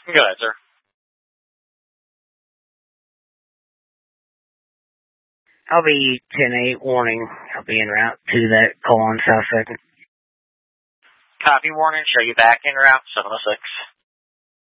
Go ahead, sir. I'll be 10-8, warning. I'll be en route to that call on South 2nd. Copy, warning. Show you back en route, 706.